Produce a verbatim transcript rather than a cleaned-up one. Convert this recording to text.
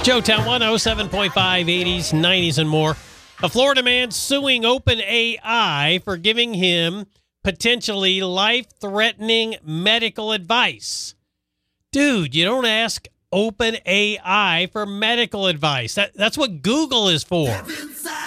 Joetown one oh seven point five, eighties, nineties, and more. A Florida man suing OpenAI for giving him potentially life-threatening medical advice. Dude, you don't ask OpenAI for medical advice. That, that's what Google is for.